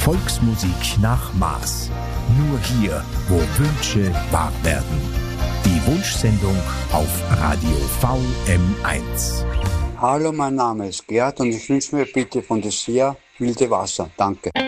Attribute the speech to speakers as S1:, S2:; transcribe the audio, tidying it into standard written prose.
S1: Volksmusik nach Maß. Nur hier, wo Wünsche wahr werden. Die Wunschsendung auf Radio VM1.
S2: Hallo, mein Name ist Gerd und ich wünsche mir bitte von Dessia Wilde Wasser. Danke.